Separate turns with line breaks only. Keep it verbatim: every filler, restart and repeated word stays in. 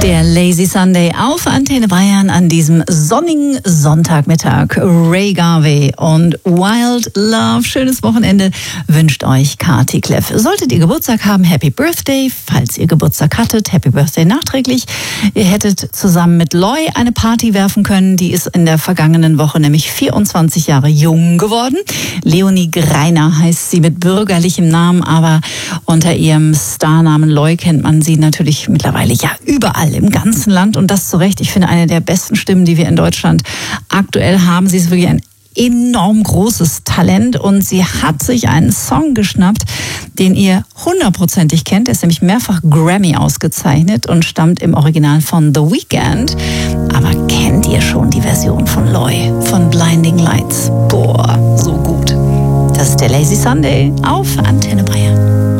Der Lazy Sunday auf Antenne Bayern an diesem sonnigen Sonntagmittag. Ray Garvey und Wild Love. Schönes Wochenende wünscht euch Kati Kleff. Solltet ihr Geburtstag haben, Happy Birthday. Falls ihr Geburtstag hattet, Happy Birthday nachträglich. Ihr hättet zusammen mit Loy eine Party werfen können. Die ist in der vergangenen Woche nämlich vierundzwanzig Jahre jung geworden. Leonie Greiner heißt sie mit bürgerlichem Namen, aber unter ihrem Starnamen Loy kennt man sie natürlich mittlerweile ja überall im ganzen Land und das zu Recht. Ich finde, eine der besten Stimmen, die wir in Deutschland aktuell haben. Sie ist wirklich ein enorm großes Talent und sie hat sich einen Song geschnappt, den ihr hundertprozentig kennt. Er ist nämlich mehrfach Grammy ausgezeichnet und stammt im Original von The Weeknd. Aber kennt ihr schon die Version von Loy, von Blinding Lights? Boah, so gut. Das ist der Lazy Sunday auf Antenne Bayern.